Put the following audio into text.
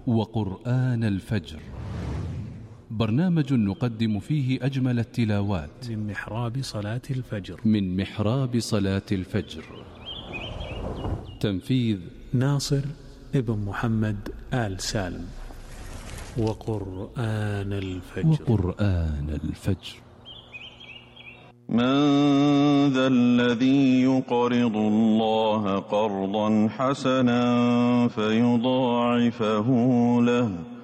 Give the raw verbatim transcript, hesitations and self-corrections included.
وقرآن الفجر، برنامج نقدم فيه أجمل التلاوات من محراب صلاة الفجر من محراب صلاة الفجر. تنفيذ ناصر ابن محمد آل سالم. وقرآن الفجر وقرآن الفجر. من ذا الذي يقرض الله قرضا حسنا فيضاعفه له